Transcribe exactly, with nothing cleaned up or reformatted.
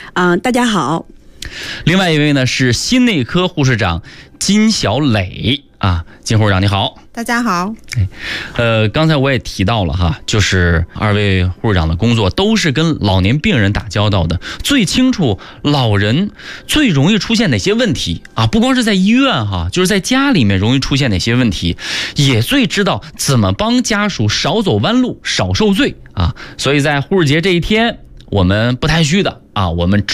啊、呃，大家好。 另外一位呢是心内科护士长金小磊啊，金护士长你好。 大家好。 呃，刚才我也提到了哈，就是二位护士长的工作都是跟老年病人打交道的，最清楚老人最容易出现哪些问题啊，不光是在医院哈，就是在家里面容易出现哪些问题，也最知道怎么帮家属少走弯路，少受罪啊。所以在护士节这一天，我们不太虚的啊，我们